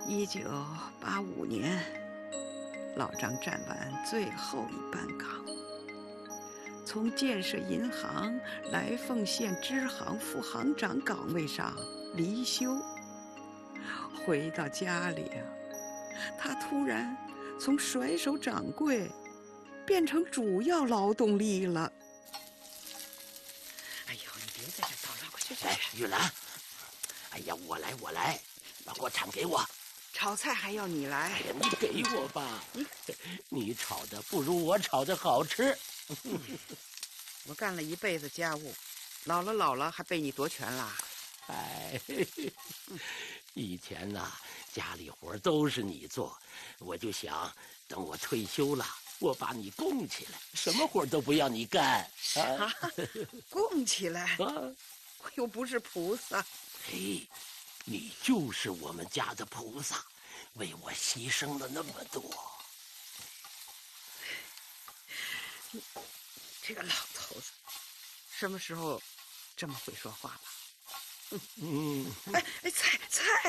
1985年，老张站完最后一班岗，从建设银行来凤县支行副行长岗位上离休。回到家里啊，他突然从甩手掌柜变成主要劳动力了。哎呦，你别在这叨叨，快去！ 来，玉兰，哎呀，我来，把锅铲给我。 炒菜还要你来？ 哎呀，你给我吧，你炒的不如我炒的好吃。 我干了一辈子家务，老了还被你夺权了。 哎，以前呐，家里活都是你做，我就想等我退休了，我把你供起来，什么活都不要你干。 啊，供起来？ 啊， 我又不是菩萨。 嘿，你就是我们家的菩萨，为我牺牲了那么多。 你这个老头子，什么时候这么会说话了？哎，菜。